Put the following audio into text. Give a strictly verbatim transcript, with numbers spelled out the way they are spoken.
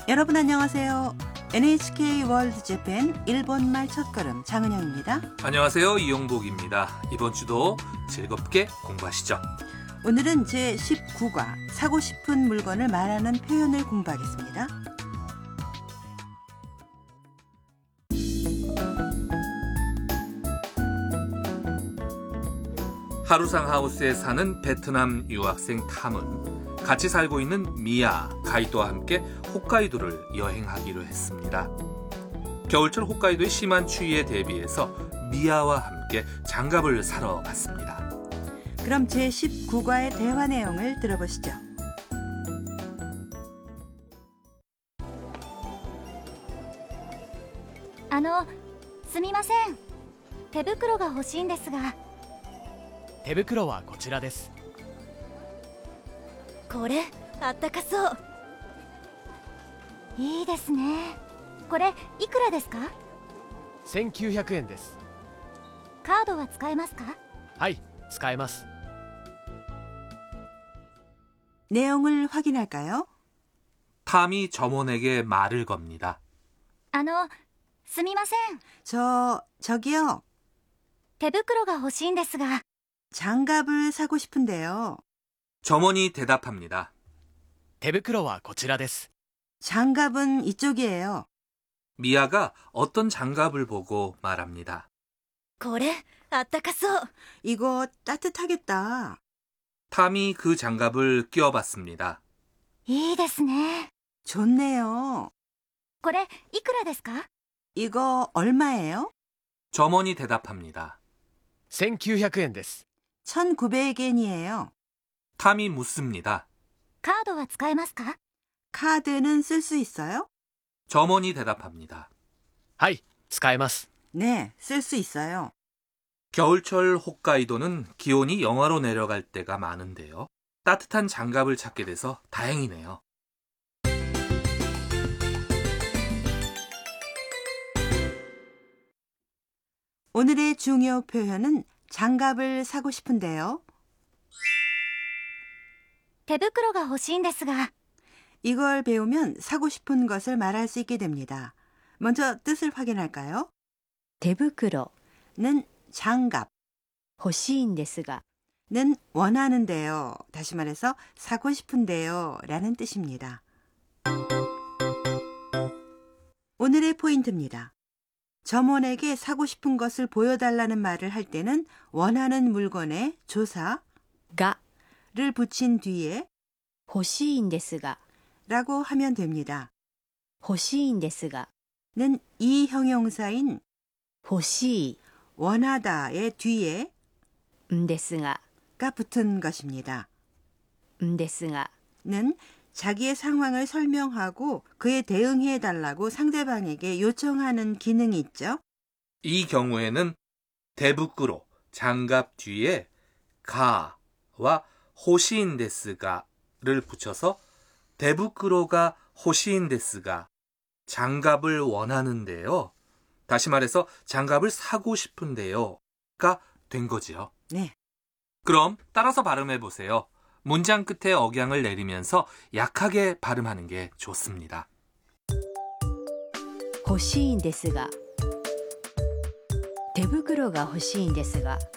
여러분 안녕하세요. 엔에이치케이 월드 재팬 일본말 첫걸음 장은영입니다. 안녕하세요. 이용복입니다. 이번 주도 즐겁게 공부하시죠. 오늘은 제십구 과 사고 싶은 물건을 말하는 표현을 공부하겠습니다. 하루상 하우스에 사는 베트남 유학생 탐은 같이 살고 있는 미아, 가이도와 함께 홋카이도를 여행하기로 했습니다. 겨울철 홋카이도의 심한 추위에 대비해서 미아와 함께 장갑을 사러 갔습니다. 그럼 제십구 과의 대화 내용을 들어보시죠. あの、すみません。手袋が欲しいんですが。 手袋はこちらです。 これ、あったかそう。いいですね。これ、いくらですか？ せんきゅうひゃくえんです。 カードは使えますか？ はい、使えます。 내용을 확인할까요? 탐이 점원에게 말을 겁니다. あの、すみません。 저, 저기요. 手袋が欲しいんですが。 장갑을 사고 싶은데요. 점원이 대답합니다. 手袋はこちらです。 장갑은 이쪽이에요. 미아가 어떤 장갑을 보고 말합니다. これ、あったかそう。 이거 따뜻하겠다. 탐이 그 장갑을 끼워봤습니다. いいですね。 좋네요. これ、いくらですか？ 이거 얼마예요? 점원이 대답합니다. せんきゅうひゃくえんです。 천구백 엔이에요. 탐이 묻습니다. カードは使えますか？ 카드는 쓸 수 있어요? 점원이 대답합니다. はい、使えます。 네, 쓸 수 있어요. 겨울철 홋카이도는 기온이 영하로 내려갈 때가 많은데요. 따뜻한 장갑을 찾게 돼서 다행이네요. 오늘의 중요 표현은 장갑을 사고 싶은데요. 手袋が欲しいんですが。 이걸 배우면 사고 싶은 것을 말할 수 있게 됩니다. 먼저 뜻을 확인할까요? 手袋 는 장갑, 欲しいんですが 는 원하는데요. 다시 말해서 사고 싶은데요 라는 뜻입니다. 오늘의 포인트입니다. 점원에게 사고 싶은 것을 보여달라는 말을 할 때는 원하는 물건에 조사 が 를 붙인 뒤에 欲しいんですが 라고 하면 됩니다. 欲しいんですが 는 이 형용사인 欲しい 원하다의 뒤에 んですが 가 붙은 것입니다. んですが 는 자기의 상황을 설명하고 그에 대응해 달라고 상대방에게 요청하는 기능이 있죠. 이 경우에는 대부끄로 장갑 뒤에 가와 호시인데스가를 붙여서 대부끄로가 호시인데스가 장갑을 원하는데요. 다시 말해서 장갑을 사고 싶은데요가 된 거지요. 네. 그럼 따라서 발음해 보세요. 문장 끝에 억양을 내리면서 약하게 발음하는 게 좋습니다. 欲しいんですが手袋が欲しいんですが